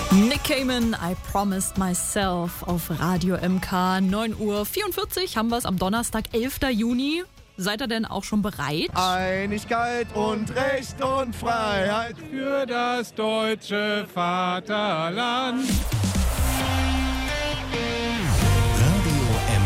Nick Cayman, I Promised Myself auf Radio MK. 9:44 Uhr haben wir es am Donnerstag, 11. Juni. Seid ihr denn auch schon bereit? Einigkeit und Recht und Freiheit für das deutsche Vaterland. Radio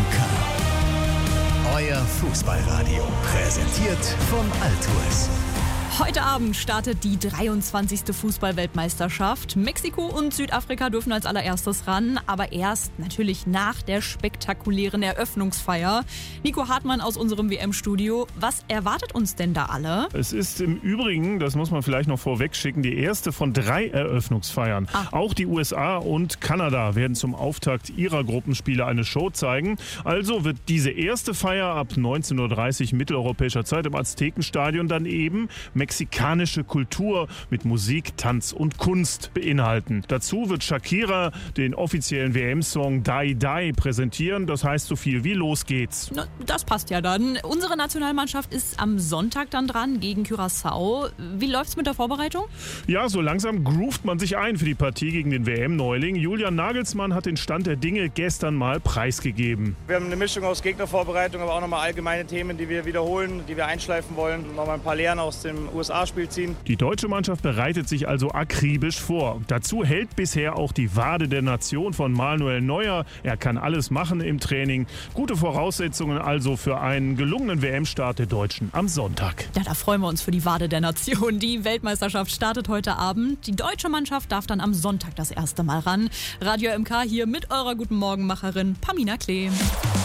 MK. Euer Fußballradio. Präsentiert von Altours. Heute Abend startet die 23. Fußball-Weltmeisterschaft. Mexiko und Südafrika dürfen als allererstes ran, aber erst natürlich nach der spektakulären Eröffnungsfeier. Nico Hartmann aus unserem WM-Studio. Was erwartet uns denn da alle? Es ist im Übrigen, das muss man vielleicht noch vorweg schicken, die erste von 3 Eröffnungsfeiern. Auch die USA und Kanada werden zum Auftakt ihrer Gruppenspiele eine Show zeigen. Also wird diese erste Feier ab 19:30 Uhr mitteleuropäischer Zeit im Aztekenstadion dann eben mexikanische Kultur mit Musik, Tanz und Kunst beinhalten. Dazu wird Shakira den offiziellen WM-Song Die Die präsentieren. Das heißt so viel wie los geht's. Na, das passt ja dann. Unsere Nationalmannschaft ist am Sonntag dann dran gegen Curaçao. Wie läuft's mit der Vorbereitung? Ja, so langsam groovt man sich ein für die Partie gegen den WM-Neuling. Julian Nagelsmann hat den Stand der Dinge gestern mal preisgegeben. Wir haben eine Mischung aus Gegnervorbereitung, aber auch nochmal allgemeine Themen, die wir wiederholen, die wir einschleifen wollen. Nochmal ein paar Lehren aus dem USA-Spiel ziehen. Die deutsche Mannschaft bereitet sich also akribisch vor. Dazu hält bisher auch die Wade der Nation von Manuel Neuer. Er kann alles machen im Training. Gute Voraussetzungen also für einen gelungenen WM-Start der Deutschen am Sonntag. Ja, da freuen wir uns für die Wade der Nation. Die Weltmeisterschaft startet heute Abend. Die deutsche Mannschaft darf dann am Sonntag das erste Mal ran. Radio MK hier mit eurer Guten Morgenmacherin Pamina Klee.